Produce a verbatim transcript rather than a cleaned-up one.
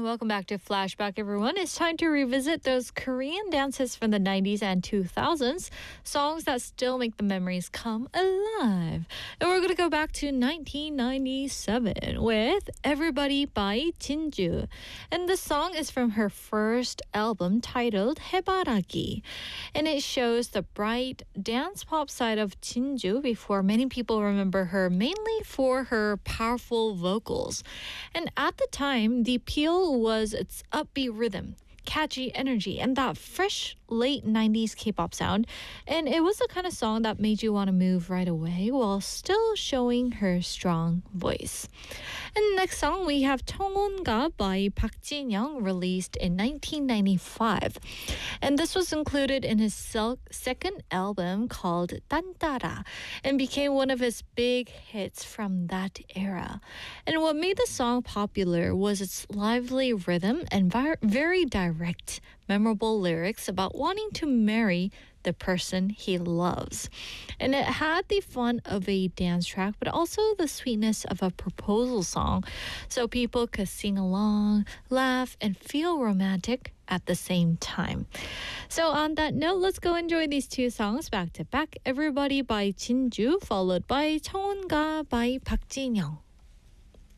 welcome back to Flashback, everyone. It's time to revisit those Korean dances from the nineties and two thousands, songs that still make the memories come alive. And we're going to go back to nineteen ninety-seven with Everybody by Jinju. And the song is from her first album titled 해바라기. And it shows the bright dance pop side of Jinju before many people remember her mainly for her powerful vocals. And at the time, the appeal was its upbeat rhythm, catchy energy, and that fresh late nineties K-pop sound. And it was the kind of song that made you want to move right away while still showing her strong voice. And next song, we have 청혼가 by Park Jin-young, released in nineteen ninety-five. And this was included in his sel- second album called 딴따라 and became one of his big hits from that era. And what made the song popular was its lively rhythm and vi- very direct, memorable lyrics about wanting to marry the person he loves. And it had the fun of a dance track, but also the sweetness of a proposal song, so people could sing along, laugh, and feel romantic at the same time. So on that note, let's go enjoy these two songs back to back. Everybody by Jinju, followed by 청혼가 by Park Jin-young.